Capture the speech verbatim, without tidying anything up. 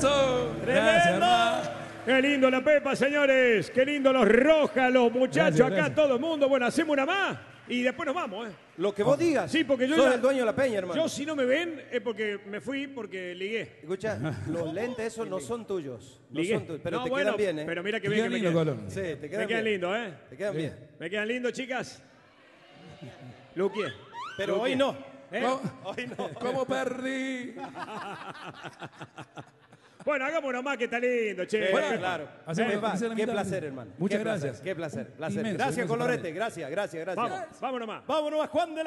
Eso. Gracias, hermano. Qué lindo la Pepa, señores. Qué lindo los Rojas, los muchachos Gracias, acá, gracias. todo el mundo. Bueno, hacemos una más y después nos vamos, ¿eh? Lo que vos digas. Sí, porque yo Sos ya- el dueño de la peña, hermano. Yo, si no me ven, es porque me fui, porque ligué. Escucha, los lentes esos no son tuyos. No Ligué. son tuyos, pero No, te bueno, quedan bien, ¿eh? Pero mira que Te bien que quedan me lindo, quedan. Colón. Sí, te Me quedan quedan bien. lindos, ¿eh? Te quedan bien. Me quedan lindos, chicas. Luqui. Pero Luqui. hoy no. ¿Eh? ¿Cómo, Hoy no. cómo perdí? Bueno, hagamos una más que está lindo, che. Sí, Bueno, claro. Hacemos Pepa, hacemos la qué mitad. placer, hermano. Muchas Qué gracias. placer, qué placer. placer. Inmenso, gracias, inmenso para Colorete. mí. Gracias, gracias, gracias. Vamos, vamos nomás. Vámonos, Juan de la